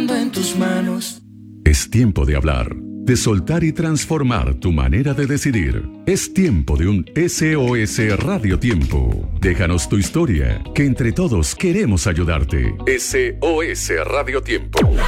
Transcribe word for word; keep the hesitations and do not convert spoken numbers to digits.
mundo en tus manos. Es tiempo de hablar, de soltar y transformar tu manera de decidir. Es tiempo de un S O S Radio Tiempo. Déjanos tu historia, que entre todos queremos ayudarte. S O S Radio Tiempo.